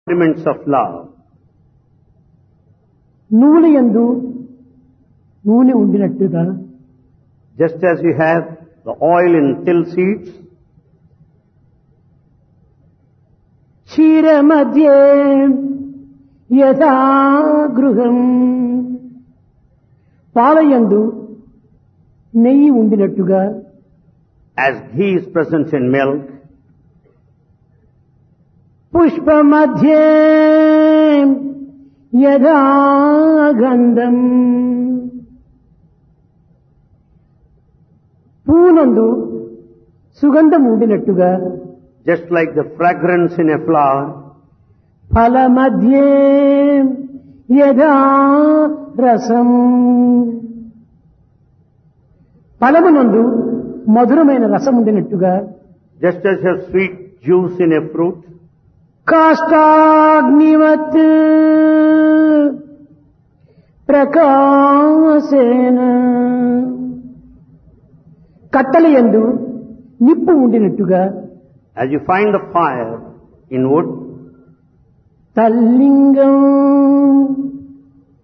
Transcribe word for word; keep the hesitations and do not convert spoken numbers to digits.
Elements of love. నూనె యందు నూనె ఉండినట్టుగా Just as you have the oil in till seeds, క్షీర మధ్యే యథా గృహం పాలయందు నెయ్యి ఉండినట్టుగా as ghee is present in milk, Pushpa మధ్యే యథా గంధం పూనందు సుగంధం ఉండినట్టుగా just like the fragrance in a flower, ఫల మధ్యే యథా రసం ఫలమునందు మధురమైన రసం ఉండినట్టుగా just as you have sweet juice in a fruit, కాష్టాగ్నివత్ ప్రకాశేన కట్టెలయందు నిప్పు ఉండినట్టుగా as you find the fire in wood, తల్లింగం